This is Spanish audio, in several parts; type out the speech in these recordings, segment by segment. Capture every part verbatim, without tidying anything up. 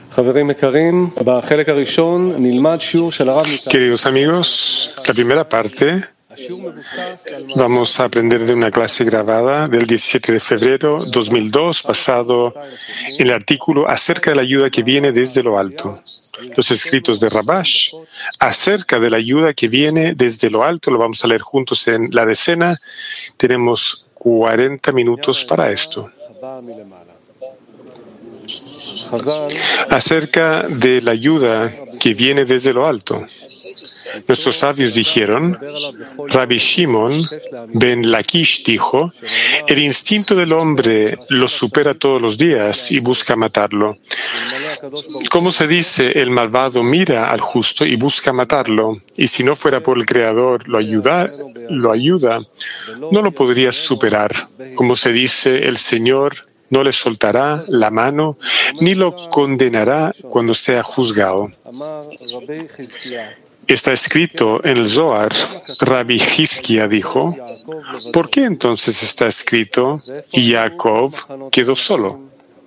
Queridos amigos, la primera parte vamos a aprender de una clase grabada del diecisiete de febrero de dos mil dos, basado en el artículo acerca de la ayuda que viene desde lo alto. Los escritos de Rabash acerca de la ayuda que viene desde lo alto, lo vamos a leer juntos en la decena. Tenemos cuarenta minutos para esto. Acerca de la ayuda que viene desde lo alto. Nuestros sabios dijeron, Rabbi Shimon ben Lakish dijo, el instinto del hombre lo supera todos los días y busca matarlo. Como se dice, el malvado mira al justo y busca matarlo, y si no fuera por el Creador lo ayuda, lo ayuda, no lo podría superar. Como se dice, el Señor no le soltará la mano, ni lo condenará cuando sea juzgado. Está escrito en el Zohar, Rabbi Hizkia dijo, ¿por qué entonces está escrito, y Jacob quedó solo?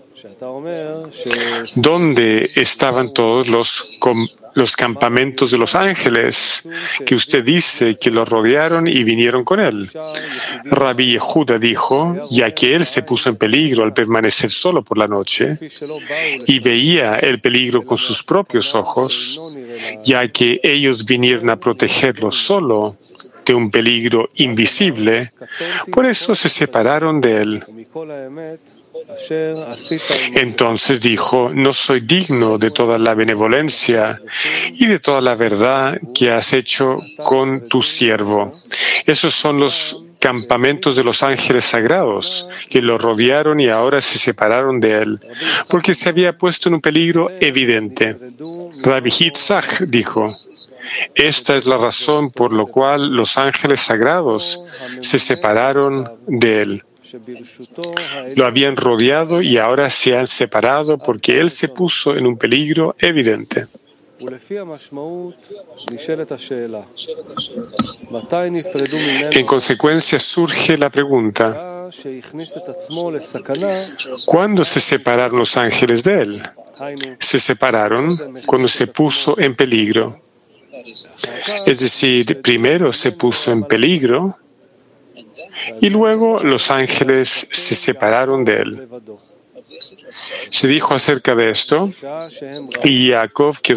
¿Dónde estaban todos los, los campamentos de los ángeles que usted dice que lo rodearon y vinieron con él? Rabbi Yehuda dijo, ya que él se puso en peligro al permanecer solo por la noche y veía el peligro con sus propios ojos, ya que ellos vinieron a protegerlo solo de un peligro invisible, por eso se separaron de él. Entonces dijo, no soy digno de toda la benevolencia y de toda la verdad que has hecho con tu siervo. Esos son los campamentos de los ángeles sagrados que lo rodearon y ahora se separaron de él, porque se había puesto en un peligro evidente. Rabbi Yitzhak dijo, esta es la razón por la cual los ángeles sagrados se separaron de él. Lo habían rodeado y ahora se han separado porque él se puso en un peligro evidente. En consecuencia surge la pregunta, ¿cuándo se separaron los ángeles de él? Se separaron cuando se puso en peligro. Es decir, primero se puso en peligro y luego los ángeles se separaron de él. Se dijo acerca de esto, y Jacob quedó